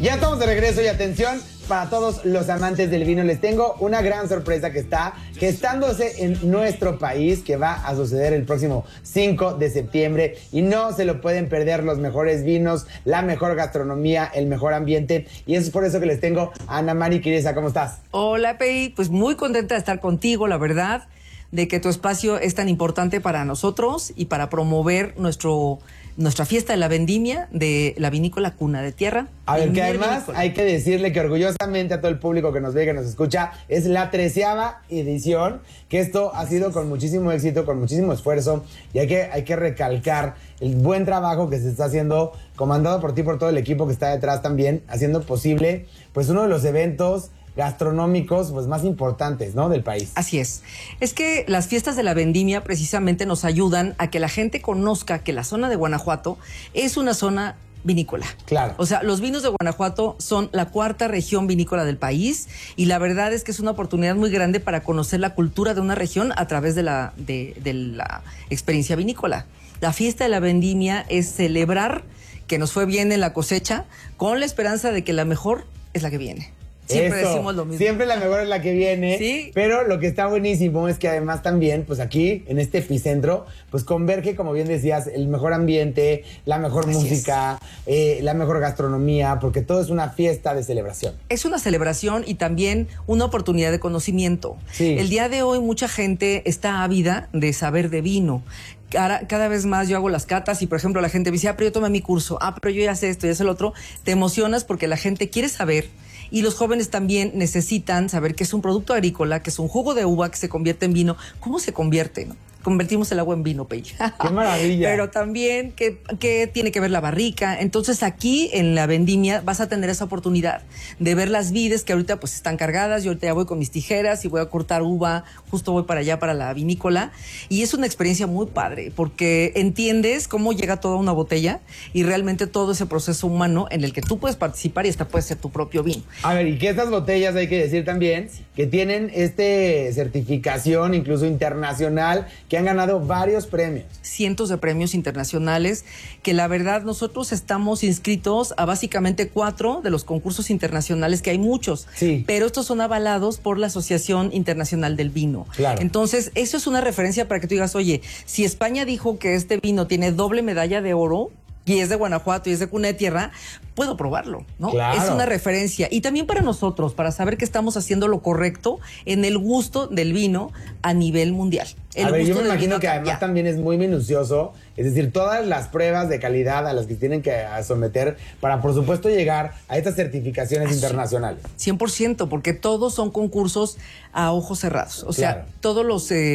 Ya estamos de regreso y atención para todos los amantes del vino. Les tengo una gran sorpresa que está gestándose en nuestro país, que va a suceder el próximo 5 de septiembre y no se lo pueden perder. Los mejores vinos, la mejor gastronomía, el mejor ambiente, y es por eso que les tengo a Ana Mari Quireza. ¿Cómo estás? Hola, Pei, pues muy contenta de estar contigo, la verdad, de que tu espacio es tan importante para nosotros y para promover nuestra fiesta de la vendimia de la vinícola Cuna de Tierra. A ver, que además hay que decirle que orgullosamente a todo el público que nos ve, que nos escucha, es la 13ª edición, que esto ha sido con muchísimo éxito, con muchísimo esfuerzo, y hay que recalcar el buen trabajo que se está haciendo, comandado por ti, por todo el equipo que está detrás también, haciendo posible pues uno de los eventos gastronómicos pues más importantes, ¿no?, del país. Así es. Es que las fiestas de la vendimia precisamente nos ayudan a que la gente conozca que la zona de Guanajuato es una zona vinícola. Claro. O sea, los vinos de Guanajuato son la 4ª región vinícola del país y la verdad es que es una oportunidad muy grande para conocer la cultura de una región a través de la experiencia vinícola. La fiesta de la vendimia es celebrar que nos fue bien en la cosecha con la esperanza de que la mejor es la que viene. Siempre decimos lo mismo. Siempre la mejor es la que viene. Sí. Pero lo que está buenísimo es que además también, pues aquí, en este epicentro, pues converge, como bien decías, el mejor ambiente, la mejor música, la mejor gastronomía, porque todo es una fiesta de celebración. Es una celebración y también una oportunidad de conocimiento. Sí. El día de hoy mucha gente está ávida de saber de vino. Cada vez más yo hago las catas y, por ejemplo, la gente me dice, pero yo tomé mi curso, pero yo ya sé esto, ya sé lo otro. Te emocionas porque la gente quiere saber. Y los jóvenes también necesitan saber que es un producto agrícola, que es un jugo de uva que se convierte en vino. ¿Cómo se convierte, no? Convertimos el agua en vino, Pei. ¡Qué maravilla! Pero también que tiene que ver la barrica. Entonces aquí en la vendimia vas a tener esa oportunidad de ver las vides que ahorita pues están cargadas. Yo ahorita ya voy con mis tijeras y voy a cortar uva. Justo voy para allá, para la vinícola. Y es una experiencia muy padre porque entiendes cómo llega toda una botella y realmente todo ese proceso humano en el que tú puedes participar y hasta puede ser tu propio vino. A ver, y que estas botellas, hay que decir también, que tienen certificación incluso internacional, que han ganado varios premios. Cientos de premios internacionales, que la verdad nosotros estamos inscritos a básicamente 4 de los concursos internacionales, que hay muchos, sí, pero estos son avalados por la Asociación Internacional del Vino. Claro. Entonces, eso es una referencia para que tú digas, oye, si España dijo que este vino tiene doble medalla de oro, y es de Guanajuato y es de Cuna de Tierra, puedo probarlo, ¿no? Claro. Es una referencia. Y también para nosotros, para saber que estamos haciendo lo correcto en el gusto del vino a nivel mundial. A ver, yo me imagino que además también es muy minucioso, es decir, todas las pruebas de calidad a las que tienen que someter para, por supuesto, llegar a estas certificaciones internacionales. 100%, porque todos son concursos a ojos cerrados. O sea, claro, todos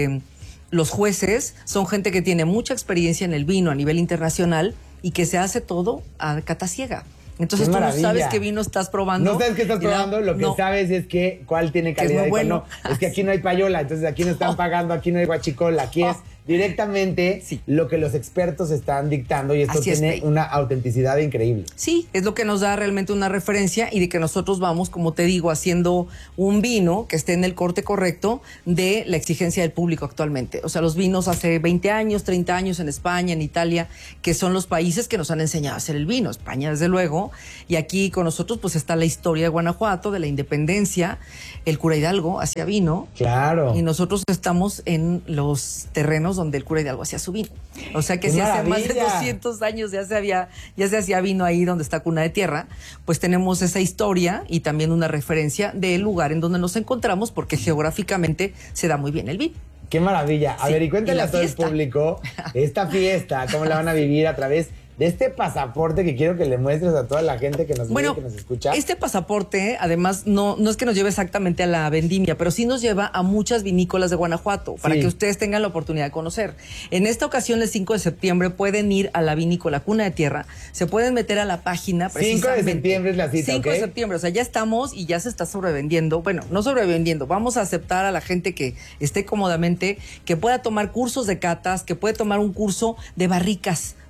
los jueces son gente que tiene mucha experiencia en el vino a nivel internacional y que se hace todo a cata ciega. Entonces tú no sabes qué vino estás probando. No sabes qué estás probando, lo que sabes es que cuál tiene calidad y cuál no. Es que aquí no hay payola, entonces aquí no están pagando, aquí no hay guachicola, aquí es directamente lo que los expertos están dictando y esto tiene una autenticidad increíble. Sí, es lo que nos da realmente una referencia y de que nosotros vamos, como te digo, haciendo un vino que esté en el corte correcto de la exigencia del público actualmente. O sea, los vinos hace 20 años, 30 años en España, en Italia, que son los países que nos han enseñado a hacer el vino. España, desde luego, y aquí con nosotros pues está la historia de Guanajuato, de la independencia, el cura Hidalgo hacía vino. Claro. Y nosotros estamos en los terrenos donde el cura Hidalgo hacía su vino. O sea que si hace más de 200 años ya se hacía vino ahí donde está Cuna de Tierra, pues tenemos esa historia y también una referencia del lugar en donde nos encontramos porque geográficamente se da muy bien el vino. ¡Qué maravilla! A ver, y cuéntale a todo el público esta fiesta, cómo la van a vivir a través de este pasaporte que quiero que le muestres a toda la gente que nos ve, que nos escucha. Este pasaporte, además, no es que nos lleve exactamente a la vendimia, pero sí nos lleva a muchas vinícolas de Guanajuato, para que ustedes tengan la oportunidad de conocer. En esta ocasión, el 5 de septiembre, pueden ir a la vinícola Cuna de Tierra, se pueden meter a la página. 5 de septiembre es la cita, 5 de septiembre, o sea, ya estamos y ya se está sobrevendiendo. Bueno, no sobrevendiendo, vamos a aceptar a la gente que esté cómodamente, que pueda tomar cursos de catas, que puede tomar un curso de barricas.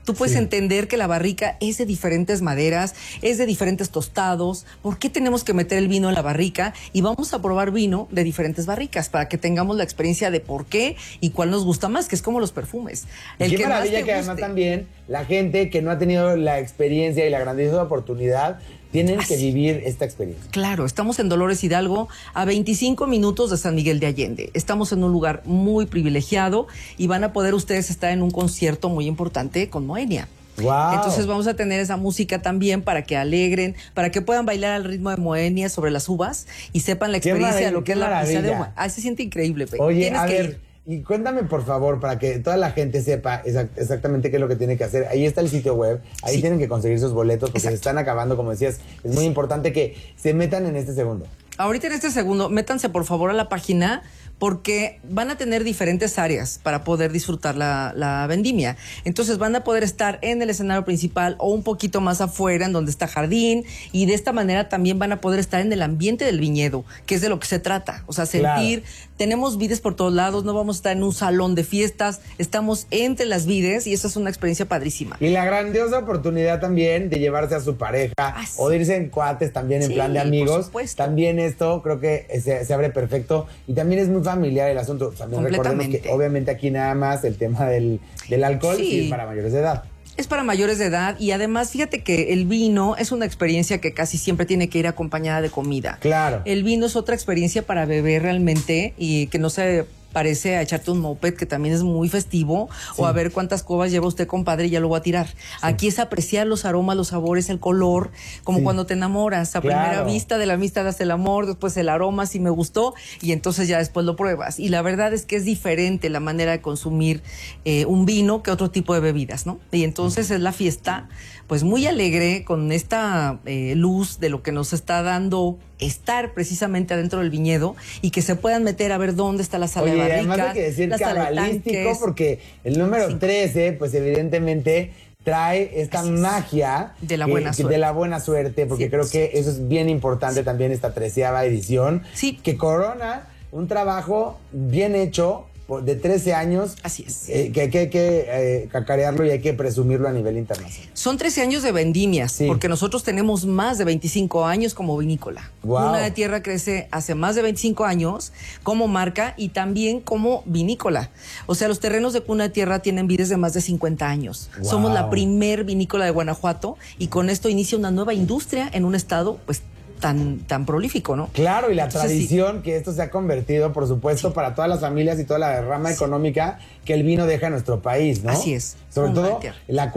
Tú puedes entender que la barrica es de diferentes maderas, es de diferentes tostados. ¿Por qué tenemos que meter el vino en la barrica? Y vamos a probar vino de diferentes barricas para que tengamos la experiencia de por qué y cuál nos gusta más, que es como los perfumes. El qué maravilla que además también la gente que no ha tenido la experiencia y la grandiosa oportunidad tienen que vivir esta experiencia. Claro, estamos en Dolores Hidalgo, a 25 minutos de San Miguel de Allende. Estamos en un lugar muy privilegiado y van a poder ustedes estar en un concierto muy importante con Moenia. Wow. Entonces vamos a tener esa música también para que alegren, para que puedan bailar al ritmo de Moenia sobre las uvas y sepan la experiencia de lo que es la pizza de uva. Se siente increíble, Pe. Oye, Tienes a que ver, ir. Y cuéntame por favor, para que toda la gente sepa exactamente qué es lo que tiene que hacer. Ahí está el sitio web, ahí tienen que conseguir sus boletos porque se están acabando, como decías. Es muy importante que se metan en este segundo. Ahorita en este segundo, métanse por favor a la página porque van a tener diferentes áreas para poder disfrutar la vendimia. Entonces van a poder estar en el escenario principal o un poquito más afuera, en donde está jardín, y de esta manera también van a poder estar en el ambiente del viñedo, que es de lo que se trata. O sea, sentir, tenemos vides por todos lados, no vamos a estar en un salón de fiestas, estamos entre las vides y eso es una experiencia padrísima. Y la grandiosa oportunidad también de llevarse a su pareja o de irse en cuates también en plan de amigos. También esto creo que se abre perfecto y también es muy familiar el asunto. También recordemos que obviamente aquí nada más el tema del alcohol sí es para mayores de edad. Es para mayores de edad y además fíjate que el vino es una experiencia que casi siempre tiene que ir acompañada de comida. Claro. El vino es otra experiencia para beber realmente y que no se parece a echarte un moped, que también es muy festivo, o a ver cuántas cubas lleva usted, compadre, y ya lo voy a tirar. Aquí es apreciar los aromas, los sabores, el color, como cuando te enamoras. A primera vista, de la amistad hasta el amor, después el aroma, si me gustó, y entonces ya después lo pruebas. Y la verdad es que es diferente la manera de consumir un vino que otro tipo de bebidas, ¿no? Y entonces es la fiesta, pues muy alegre, con esta luz de lo que nos está dando estar precisamente adentro del viñedo y que se puedan meter a ver dónde está la sala de barricas. Además hay que decir cabalístico porque el número 13, pues evidentemente trae esta magia de la buena suerte. De la buena suerte, porque creo que eso es bien importante también, esta 13ª edición, que corona un trabajo bien hecho de 13 años. Así es. Que hay que cacarearlo y hay que presumirlo a nivel internacional. Son 13 años de vendimias, porque nosotros tenemos más de 25 años como vinícola. Cuna de Tierra crece hace más de 25 años como marca y también como vinícola. O sea, los terrenos de Cuna de Tierra tienen vides de más de 50 años. Somos la primer vinícola de Guanajuato y con esto inicia una nueva industria en un estado, pues, tan prolífico, ¿no? Claro, y la tradición que esto se ha convertido, por supuesto, para todas las familias y toda la derrama económica que el vino deja en nuestro país, ¿no? Así es. Sobre todo el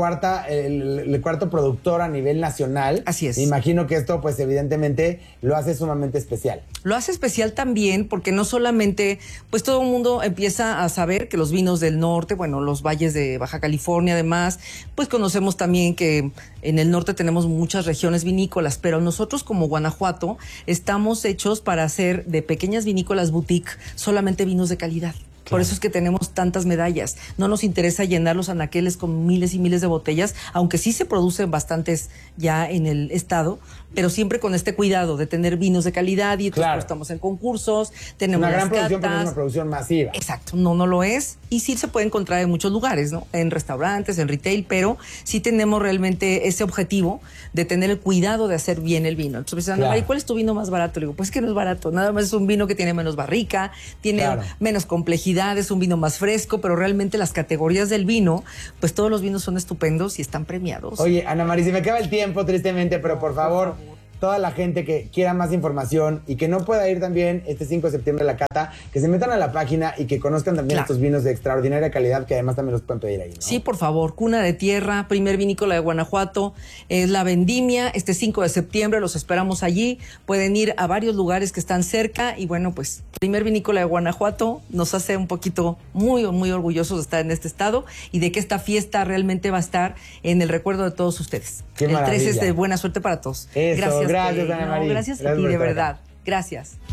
cuarto productor a nivel nacional. Así es. Imagino que esto, pues, evidentemente, lo hace sumamente especial. Lo hace especial también porque no solamente, pues todo el mundo empieza a saber que los vinos del norte, bueno, los valles de Baja California, además, pues conocemos también que en el norte tenemos muchas regiones vinícolas, pero nosotros como Guanajuato estamos hechos para hacer de pequeñas vinícolas boutique solamente vinos de calidad. Por eso es que tenemos tantas medallas. No nos interesa llenar los anaqueles con miles y miles de botellas, aunque sí se producen bastantes ya en el estado, pero siempre con este cuidado de tener vinos de calidad y entonces estamos en concursos, tenemos una gran las producción, catas. pero es una producción masiva. Exacto, no lo es y sí se puede encontrar en muchos lugares, ¿no? En restaurantes, en retail, pero sí tenemos realmente ese objetivo de tener el cuidado de hacer bien el vino. Entonces me dicen, ¿y cuál es tu vino más barato? Le digo, pues que no es barato, nada más es un vino que tiene menos barrica, tiene menos complejidad, es un vino más fresco, pero realmente las categorías del vino, pues todos los vinos son estupendos y están premiados. Oye, Ana María, se me acaba el tiempo tristemente, pero por favor, toda la gente que quiera más información y que no pueda ir también este 5 de septiembre a la cata, que se metan a la página y que conozcan también estos vinos de extraordinaria calidad que además también los pueden pedir ahí, ¿no? Sí, por favor, Cuna de Tierra, primer vinícola de Guanajuato, es la vendimia, este 5 de septiembre los esperamos allí, pueden ir a varios lugares que están cerca y bueno, pues primer vinícola de Guanajuato nos hace un poquito muy orgullosos de estar en este estado y de que esta fiesta realmente va a estar en el recuerdo de todos ustedes. Qué maravilla. El 13 es de buena suerte para todos. Eso, gracias Ana María. Gracias a ti, de verdad. Gracias.